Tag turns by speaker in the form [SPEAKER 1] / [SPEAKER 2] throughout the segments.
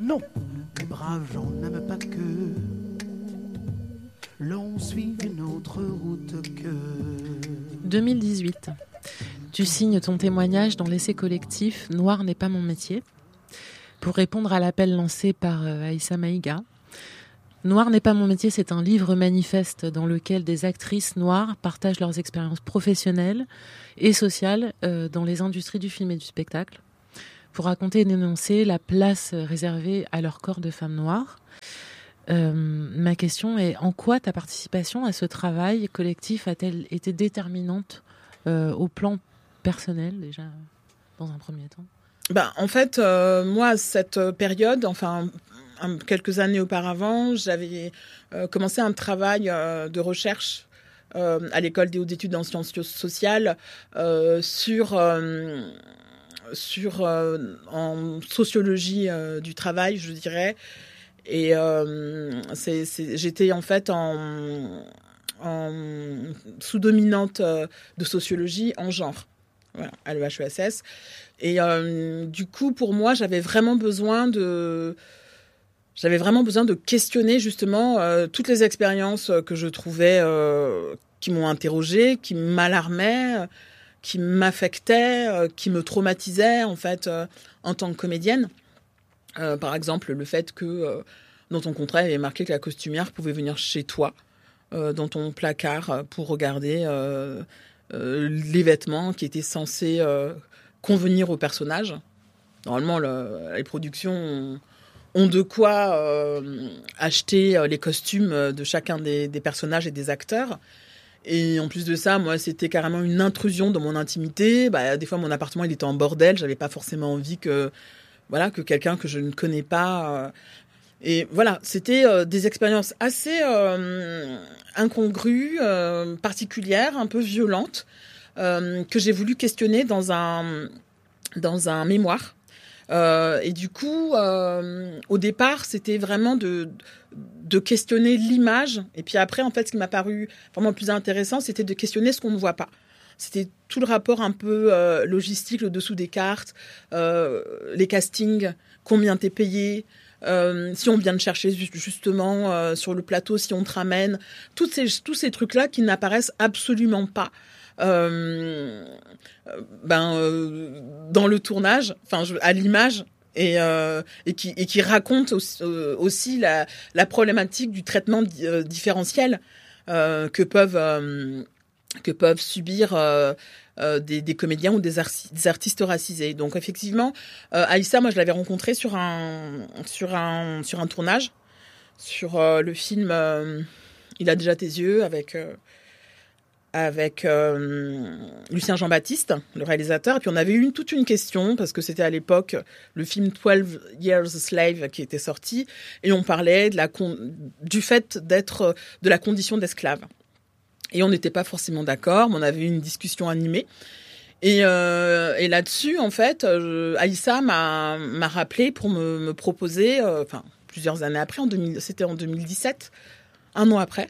[SPEAKER 1] Non, les braves gens n'aiment pas que l'on suive une autre route que...
[SPEAKER 2] 2018. Tu signes ton témoignage dans l'essai collectif « Noir n'est pas mon métier » pour répondre à l'appel lancé par Aïssa Maïga. Noir n'est pas mon métier, c'est un livre manifeste dans lequel des actrices noires partagent leurs expériences professionnelles et sociales dans les industries du film et du spectacle pour raconter et dénoncer la place réservée à leur corps de femmes noires. Ma question est, en quoi ta participation à ce travail collectif a-t-elle été déterminante au plan personnel, déjà, dans un premier temps ?
[SPEAKER 3] En fait, moi, cette période, quelques années auparavant, j'avais commencé un travail de recherche à l'école des hautes études en sciences sociales en sociologie du travail, je dirais. Et j'étais en fait en sous-dominante de sociologie en genre, voilà, à l'EHESS. Et du coup, pour moi, j'avais vraiment besoin de questionner justement toutes les expériences que je trouvais qui m'ont interrogée, qui m'alarmaient, qui m'affectaient, qui me traumatisaient en fait en tant que comédienne. Par exemple, le fait que dans ton contrat, il y avait marqué que la costumière pouvait venir chez toi, dans ton placard, pour regarder les vêtements qui étaient censés convenir au personnage. Normalement, les productions ont de quoi acheter les costumes de chacun des personnages et des acteurs. Et en plus de ça, moi, c'était carrément une intrusion dans mon intimité. Des fois, mon appartement, il était en bordel. J'avais pas forcément envie que quelqu'un que je ne connais pas... Et voilà, c'était des expériences assez incongrues, particulières, un peu violentes, que j'ai voulu questionner dans un mémoire. Et du coup, au départ, c'était vraiment de questionner l'image. Et puis après, en fait, ce qui m'a paru vraiment le plus intéressant, c'était de questionner ce qu'on ne voit pas. C'était tout le rapport un peu logistique, le dessous des cartes, les castings, combien t'es payé, si on vient te chercher justement sur le plateau, si on te ramène, tous ces trucs-là qui n'apparaissent absolument pas dans le tournage, à l'image, et qui raconte aussi la problématique du traitement différentiel que peuvent subir des comédiens ou des artistes racisés. Donc effectivement, Aïssa, moi je l'avais rencontrée sur un tournage, sur le film Il a déjà tes yeux avec Lucien Jean-Baptiste, le réalisateur. Et puis on avait eu toute une question, parce que c'était à l'époque le film 12 Years a Slave qui était sorti, et on parlait du fait d'être de la condition d'esclave. Et on n'était pas forcément d'accord, mais on avait eu une discussion animée. Et là-dessus, en fait, Aïssa m'a rappelé pour me proposer, plusieurs années après, c'était en 2017, un an après,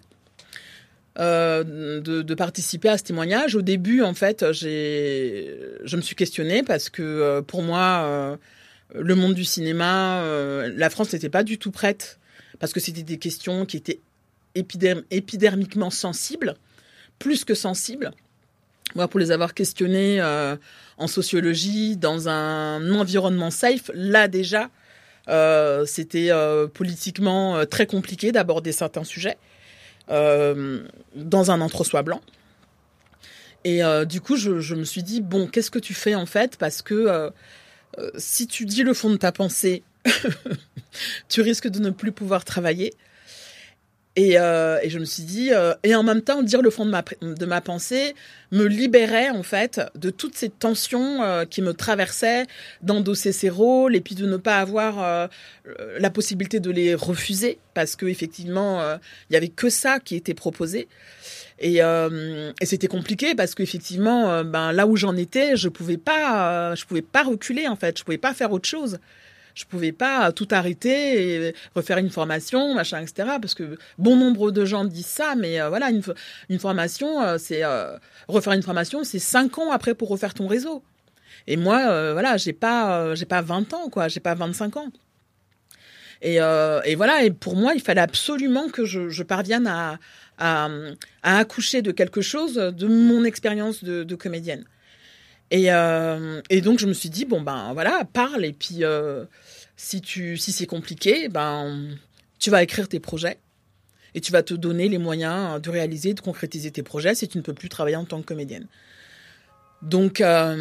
[SPEAKER 3] de participer à ce témoignage. Au début, en fait, je me suis questionnée parce que pour moi, le monde du cinéma, la France n'était pas du tout prête, parce que c'était des questions qui étaient épidermiquement sensibles, plus que sensibles. Moi, pour les avoir questionnées en sociologie, dans un environnement safe, là déjà, c'était politiquement très compliqué d'aborder certains sujets dans un entre-soi blanc. Et du coup, je me suis dit, bon, qu'est-ce que tu fais en fait ? Parce que si tu dis le fond de ta pensée, tu risques de ne plus pouvoir travailler. Et je me suis dit, et en même temps, dire le fond de ma pensée me libérait en fait de toutes ces tensions qui me traversaient, d'endosser ces rôles et puis de ne pas avoir la possibilité de les refuser, parce que effectivement, il y avait que ça qui était proposé. Et c'était compliqué parce qu'effectivement, là où j'en étais, je pouvais pas reculer en fait, je pouvais pas faire autre chose. Je pouvais pas tout arrêter et refaire une formation, machin, etc. Parce que bon nombre de gens disent ça, mais voilà, une formation, refaire une formation, c'est 5 ans après pour refaire ton réseau. Et moi, voilà, j'ai pas 20 ans, quoi, j'ai pas 25 ans. Et voilà. Et pour moi, il fallait absolument que je parvienne à accoucher de quelque chose de mon expérience de comédienne. Et donc je me suis dit bon ben voilà, parle, et puis si c'est compliqué, ben tu vas écrire tes projets et tu vas te donner les moyens de réaliser, de concrétiser tes projets si tu ne peux plus travailler en tant que comédienne. Donc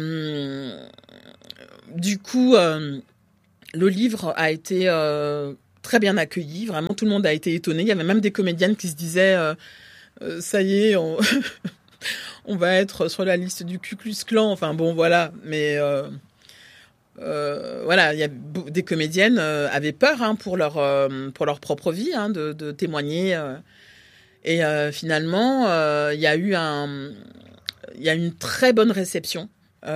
[SPEAKER 3] du coup le livre a été très bien accueilli, vraiment tout le monde a été étonné. Il y avait même des comédiennes qui se disaient ça y est, on va être sur la liste du Ku Klux Klan. Enfin bon, voilà. Mais voilà, il y a des comédiennes avaient peur pour leur propre vie, de témoigner. Et finalement, il y a eu une très bonne réception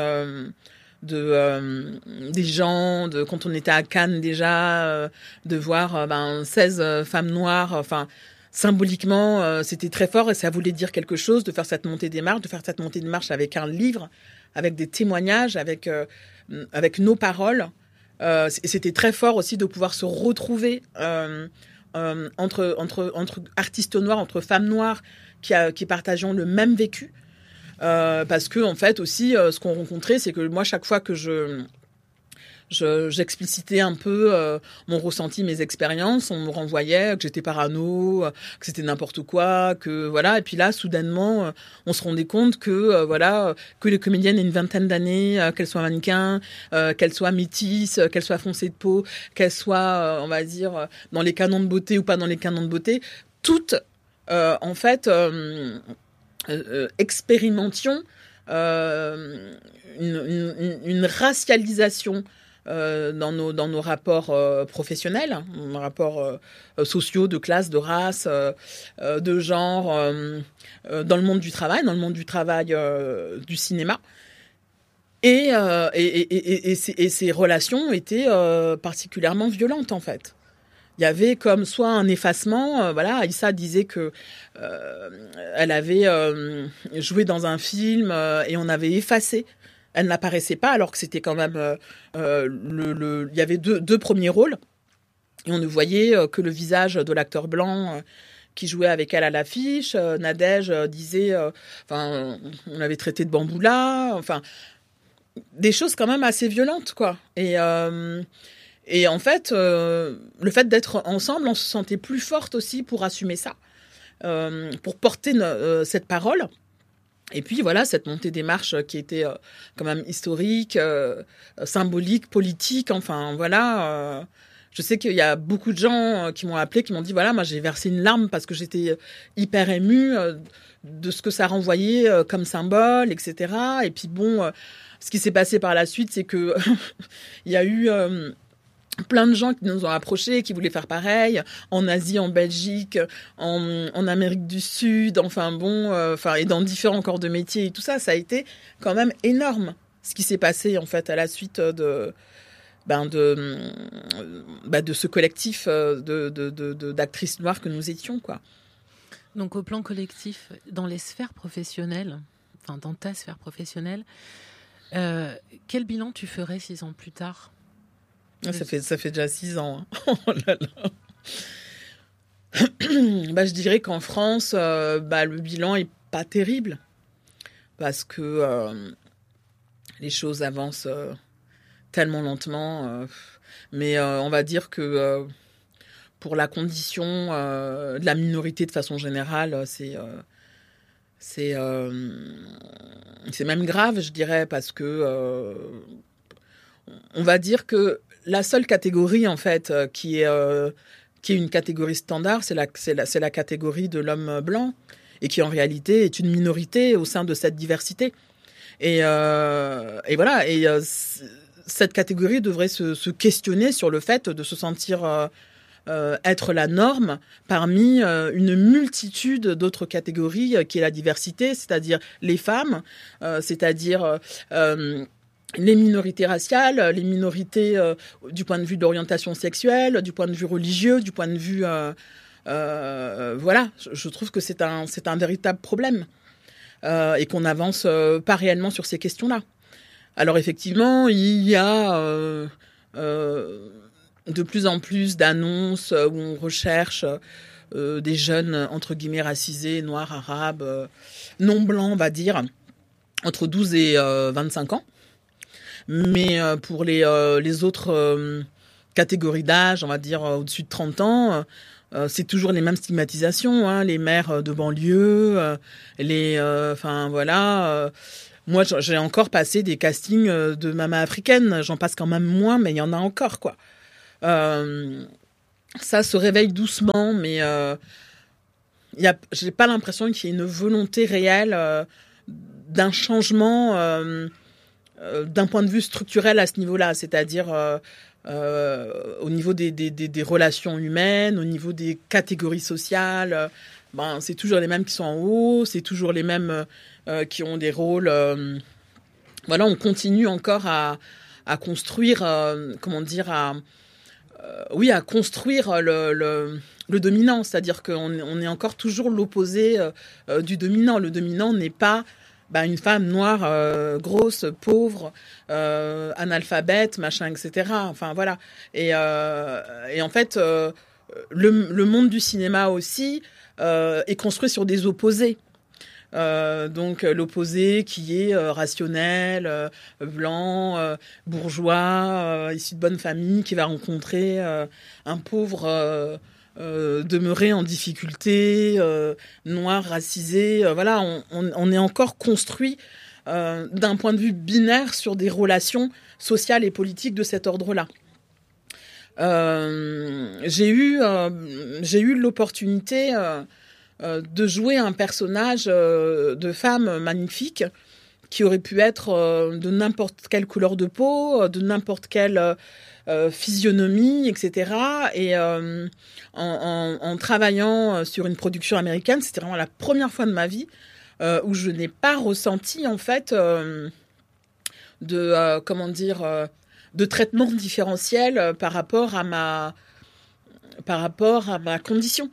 [SPEAKER 3] des gens, quand on était à Cannes déjà, de voir 16 femmes noires. Enfin, symboliquement, c'était très fort et ça voulait dire quelque chose de faire cette montée des marches, avec un livre, avec des témoignages, avec nos paroles. C'était très fort aussi de pouvoir se retrouver entre artistes noirs, entre femmes noires qui partageons le même vécu. Parce que en fait aussi, ce qu'on rencontrait, c'est que moi, chaque fois que j'explicitais un peu mon ressenti, mes expériences, on me renvoyait que j'étais parano, que c'était n'importe quoi, que voilà. Et puis là, soudainement, on se rendait compte que que les comédiennes aient une vingtaine d'années, qu'elles soient mannequins, qu'elles soient métisses, qu'elles soient foncées de peau, qu'elles soient, on va dire, dans les canons de beauté ou pas dans les canons de beauté, toutes, en fait, expérimentions une racialisation dans nos rapports professionnels, nos rapports sociaux, de classe, de race, de genre, dans le monde du travail, du cinéma. Et ces relations étaient particulièrement violentes, en fait. Il y avait comme soit un effacement, Aïssa disait que elle avait joué dans un film et on avait effacé. Elle n'apparaissait pas alors que c'était quand même il y avait deux premiers rôles et on ne voyait que le visage de l'acteur blanc qui jouait avec elle à l'affiche. Nadège disait, on l'avait traité de bamboula, des choses quand même assez violentes, quoi. Et en fait, le fait d'être ensemble, on se sentait plus forte aussi pour assumer ça, pour porter cette parole. Et puis voilà, cette montée des marches qui était quand même historique, symbolique, politique, je sais qu'il y a beaucoup de gens qui m'ont appelé, qui m'ont dit, voilà, moi j'ai versé une larme parce que j'étais hyper émue de ce que ça renvoyait comme symbole, etc. Et puis bon, ce qui s'est passé par la suite, c'est que il y a eu plein de gens qui nous ont approchés, qui voulaient faire pareil, en Asie, en Belgique, en Amérique du Sud, et dans différents corps de métier et tout ça. Ça a été quand même énorme, ce qui s'est passé, en fait, à la suite de ce collectif d'actrices noires que nous étions, quoi.
[SPEAKER 2] Donc, au plan collectif, dans les sphères professionnelles, dans ta sphère professionnelle, quel bilan tu ferais 6 ans plus tard ?
[SPEAKER 3] Ça fait déjà 6 ans. Hein. Oh là là. Je dirais qu'en France, le bilan est pas terrible parce que les choses avancent tellement lentement. Mais on va dire que pour la condition de la minorité de façon générale, c'est même grave, je dirais, parce que on va dire que la seule catégorie, en fait, qui est une catégorie standard, c'est la catégorie de l'homme blanc, et qui en réalité est une minorité au sein de cette diversité. Et voilà. Et cette catégorie devrait se questionner sur le fait de se sentir être la norme parmi une multitude d'autres catégories qui est la diversité, c'est-à-dire les femmes, c'est-à-dire les minorités raciales, les minorités du point de vue d'orientation sexuelle, du point de vue religieux, du point de vue... je trouve que c'est un véritable problème et qu'on n'avance pas réellement sur ces questions-là. Alors effectivement, il y a de plus en plus d'annonces où on recherche des jeunes, entre guillemets, racisés, noirs, arabes, non blancs, on va dire, entre 12 et 25 ans. Mais pour les autres catégories d'âge, on va dire au-dessus de 30 ans, c'est toujours les mêmes stigmatisations, hein, les mères de banlieue, moi, j'ai encore passé des castings de maman africaine. J'en passe quand même moins, mais il y en a encore, quoi. Ça se réveille doucement, mais j'ai pas l'impression qu'il y ait une volonté réelle d'un changement d'un point de vue structurel à ce niveau-là, c'est-à-dire au niveau des relations humaines, au niveau des catégories sociales. C'est toujours les mêmes qui sont en haut, c'est toujours les mêmes qui ont des rôles. On continue encore à construire, à construire le dominant, c'est-à-dire qu'on est encore toujours l'opposé du dominant. Le dominant n'est pas une femme noire, grosse, pauvre, analphabète, machin, etc. Enfin voilà. Et en fait, le monde du cinéma aussi est construit sur des opposés. Donc l'opposé qui est rationnel, blanc, bourgeois, issu de bonne famille, qui va rencontrer un pauvre demeuré en difficulté, noir, racisé. On est encore construit d'un point de vue binaire sur des relations sociales et politiques de cet ordre-là. J'ai eu l'opportunité de jouer un personnage de femme magnifique qui aurait pu être de n'importe quelle couleur de peau, de n'importe quelle physionomie, etc. Et en travaillant sur une production américaine, c'était vraiment la première fois de ma vie où je n'ai pas ressenti en fait de traitement différentiel par rapport à ma condition,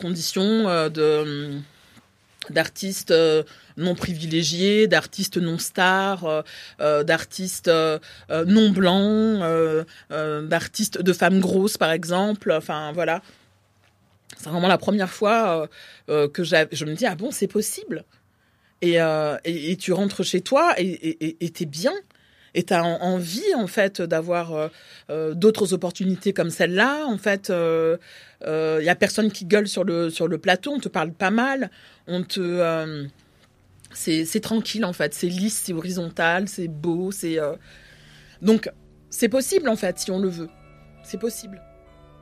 [SPEAKER 3] d'artiste non privilégié, d'artiste non star, d'artiste non blanc, d'artiste de femme grosse par exemple. Enfin voilà, c'est vraiment la première fois que je me dis ah bon, c'est possible. Et tu rentres chez toi et t'es bien. Et t'as envie, en fait, d'avoir d'autres opportunités comme celle-là. En fait, y a personne qui gueule sur le plateau. On te parle pas mal. C'est tranquille, en fait. C'est lisse, c'est horizontal, c'est beau. Donc, c'est possible, en fait, si on le veut. C'est possible.